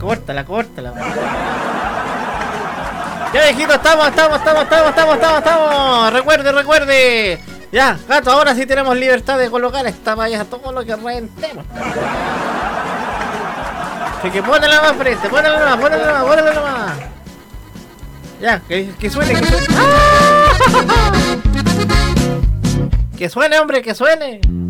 córtala. Ya, viejito, estamos. Recuerde. Ya, gato, ahora sí tenemos libertad de colocar esta valla todo lo que reventemos. Así que ponela más frente, ponela más. Ya, que suene. ¡Ah! Que suene, hombre, que suene.